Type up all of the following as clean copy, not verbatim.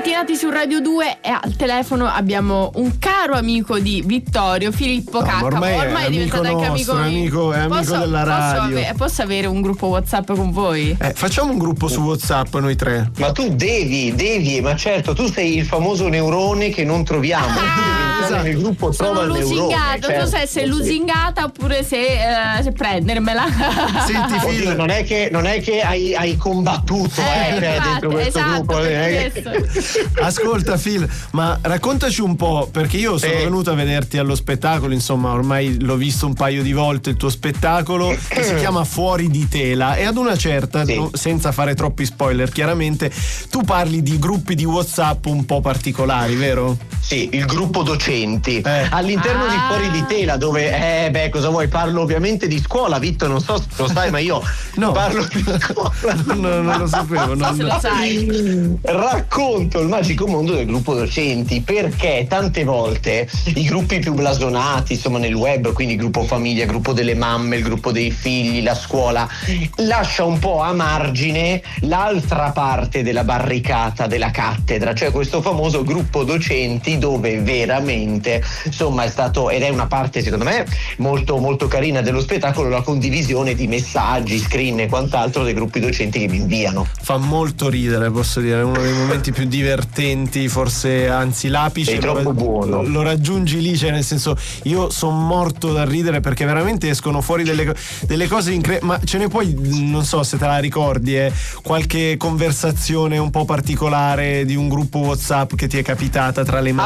Spettinati su Radio 2 e al telefono abbiamo un caro amico di Vittorio, Filippo Caccamo. Ormai è diventato anche amico mio. È amico della radio. Posso avere un gruppo WhatsApp con voi? Facciamo un gruppo su WhatsApp noi tre. Ma tu devi, ma certo, tu sei il famoso neurone che non troviamo. Tu devi entrare nel gruppo, trova il neurone. Certo. Tu sai se è lusingata oppure se prendermela. Senti, Oddio, non è che hai combattuto dentro questo gruppo. Ascolta Phil, ma raccontaci un po', perché io sono venuto a vederti allo spettacolo, insomma ormai l'ho visto un paio di volte il tuo spettacolo, che si chiama Fuori di tela, e ad una certa, senza fare troppi spoiler chiaramente, tu parli di gruppi di WhatsApp un po' particolari, vero? Sì, il gruppo docenti all'interno di Fuori di tela, dove cosa vuoi? Parlo ovviamente di scuola, Vitto, non so se lo sai, ma io parlo di scuola. Non lo sapevo, non se lo sai. Racconto il magico mondo del gruppo docenti, perché tante volte i gruppi più blasonati, insomma, nel web, quindi il gruppo famiglia, il gruppo delle mamme, il gruppo dei figli, la scuola, lascia un po' a margine l'altra parte della barricata della cattedra, cioè questo famoso gruppo docenti, dove veramente, insomma, è stato, ed è una parte secondo me molto molto carina dello spettacolo, la condivisione di messaggi, screen e quant'altro dei gruppi docenti che mi inviano. Fa molto ridere, posso dire, è uno dei momenti più divertenti, forse anzi l'apice. Sei troppo buono. Lo raggiungi lì, cioè nel senso, io sono morto da ridere perché veramente escono fuori delle cose ma ce ne puoi, non so se te la ricordi, qualche conversazione un po' particolare di un gruppo WhatsApp che ti è capitata tra le mani?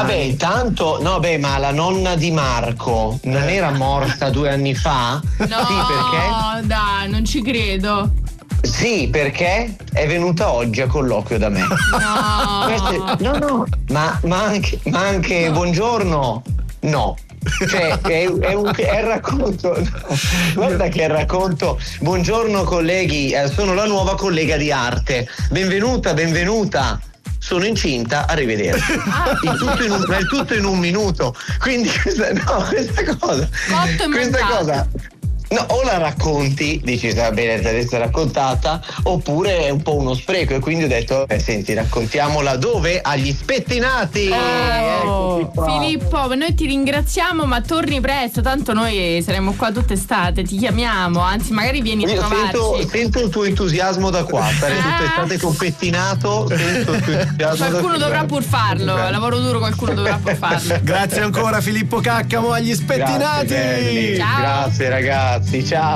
Ma la nonna di Marco non era morta 2 anni fa? No, sì, perché? Dai, non ci credo. Sì, perché è venuta oggi a colloquio da me. No, ma anche buongiorno. No. Cioè è il racconto, no. Guarda che racconto. Buongiorno colleghi, sono la nuova collega di arte. Benvenuta. Sono incinta, arrivederci. Il tutto in un minuto. Quindi questa cosa. No, o la racconti, dici va bene, te l'hai raccontata, oppure è un po' uno spreco, e quindi ho detto senti, raccontiamola dove? Agli spettinati. Filippo, noi ti ringraziamo, ma torni presto, tanto noi saremo qua tutta estate, ti chiamiamo, anzi magari vieni a trovarci. Sento il tuo entusiasmo da qua, stare tutta estate con pettinato, sento il tuo entusiasmo. Qualcuno dovrà pur farlo, lavoro duro, qualcuno dovrà pur farlo. Grazie ancora Filippo Caccamo agli spettinati. Ciao. Grazie ragazzi, ciao.